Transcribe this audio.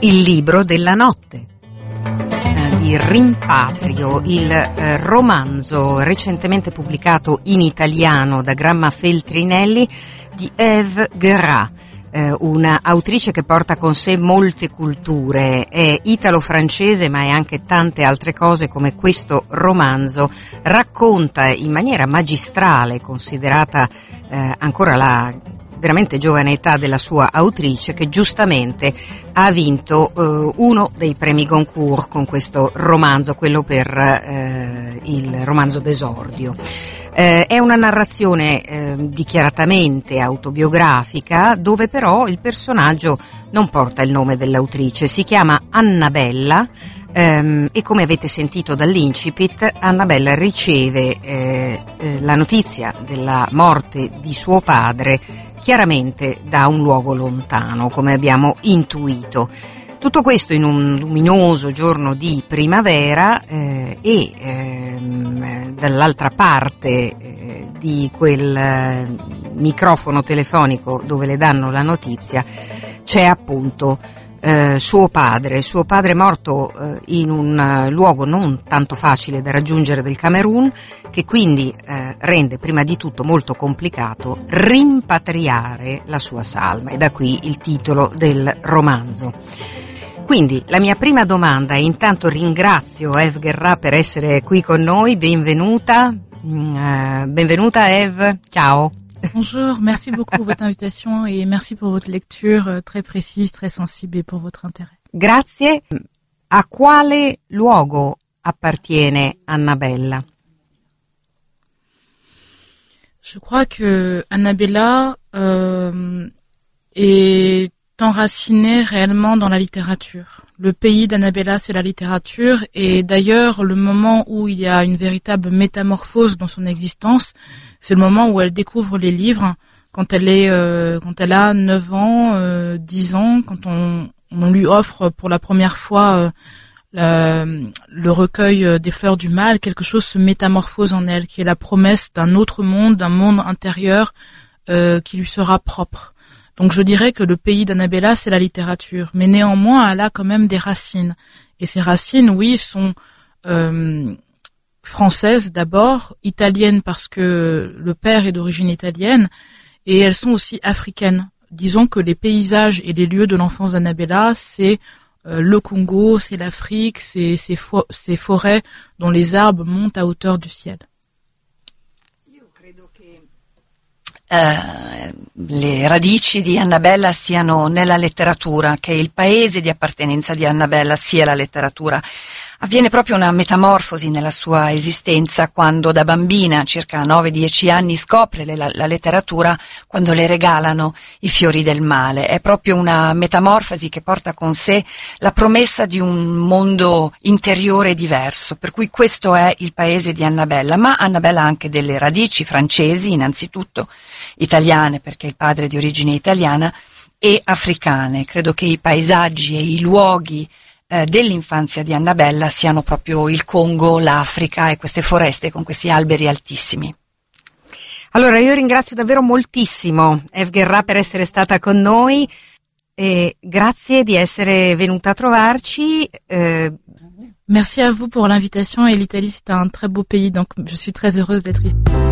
Il libro della notte di Rimpatrio, il romanzo recentemente pubblicato in italiano da Gramma Feltrinelli di Ève Guérin, una autrice che porta con sé molte culture, è italo-francese ma è anche tante altre cose, come questo romanzo racconta in maniera magistrale, considerata ancora la veramente giovane età della sua autrice, che giustamente ha vinto uno dei premi Goncourt con questo romanzo, quello per il romanzo d'esordio. È una narrazione dichiaratamente autobiografica, dove però il personaggio non porta il nome dell'autrice, si chiama Annabella, e come avete sentito dall'incipit, Annabella riceve la notizia della morte di suo padre chiaramente da un luogo lontano, come abbiamo intuito. Tutto questo in un luminoso giorno di primavera dall'altra parte di quel microfono telefonico dove le danno la notizia c'è appunto suo padre morto in un luogo non tanto facile da raggiungere del Camerun, che quindi rende prima di tutto molto complicato rimpatriare la sua salma, e da qui il titolo del romanzo. Quindi la mia prima domanda, e intanto ringrazio Ève Guérin per essere qui con noi, benvenuta Ève, ciao. Bonjour, merci beaucoup pour votre invitation et merci pour votre lecture très précise, très sensible et pour votre intérêt. Grazie. A quale luogo appartiene Annabella? Je crois que Annabella est enracinée réellement dans la littérature. Le pays d'Annabella, c'est la littérature, et d'ailleurs le moment où il y a une véritable métamorphose dans son existence, c'est le moment où elle découvre les livres, quand elle a 9 ans, 10 ans, quand on lui offre pour la première fois le recueil des fleurs du mal, quelque chose se métamorphose en elle, qui est la promesse d'un autre monde, d'un monde intérieur qui lui sera propre. Donc je dirais que le pays d'Annabella, c'est la littérature, mais néanmoins elle a quand même des racines, et ces racines, oui, sont françaises d'abord, italiennes parce que le père est d'origine italienne, et elles sont aussi africaines. Disons que les paysages et les lieux de l'enfance d'Annabella, c'est le Congo, c'est l'Afrique, c'est ces forêts dont les arbres montent à hauteur du ciel. Le radici di Annabella siano nella letteratura, che il paese di appartenenza di Annabella sia la letteratura. Avviene proprio una metamorfosi nella sua esistenza quando da bambina, circa 9-10 anni, scopre la letteratura quando le regalano i fiori del male. È proprio una metamorfosi che porta con sé la promessa di un mondo interiore diverso, per cui questo è il paese di Annabella. Ma Annabella ha anche delle radici francesi, innanzitutto, italiane perché il padre è di origine italiana, e africane. Credo che i paesaggi e i luoghi dell'infanzia di Annabella siano proprio il Congo, l'Africa e queste foreste con questi alberi altissimi. Allora io ringrazio davvero moltissimo Ève Guérin per essere stata con noi, e grazie di essere venuta a trovarci. Merci à vous pour l'invitation, et l'Italie c'est un très beau pays, donc je suis très heureuse d'être ici.